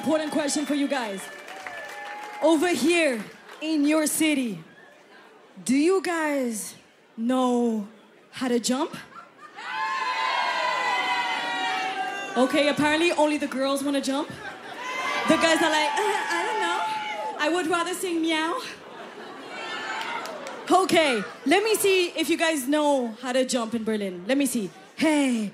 important question for you guys. Over here in your city, do you guys know how to jump? Okay, apparently only the girls want to jump. The guys are like, I don't know. I would rather sing meow. Okay, let me see if you guys know how to jump in Berlin. Let me see. Hey,